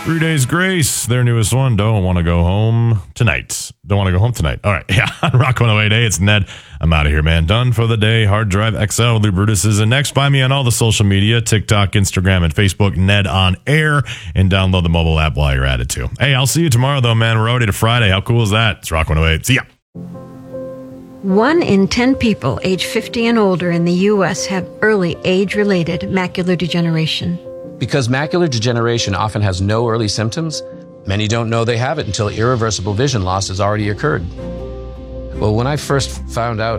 3 Days Grace, their newest one. Don't want to go home tonight. Don't want to go home tonight. All right. Yeah. Rock 108. Hey, it's Ned. I'm out of here, man. Done for the day. Hard Drive XL. Lou Brutus is in next. Find me on all the social media, TikTok, Instagram, and Facebook, Ned on Air, and download the mobile app while you're at it, too. Hey, I'll see you tomorrow, though, man. We're already to Friday. How cool is that? It's Rock 108. See ya. 1 in 10 people age 50 and older in the U.S. have early age-related macular degeneration. Because macular degeneration often has no early symptoms, many don't know they have it until irreversible vision loss has already occurred. Well, when I first found out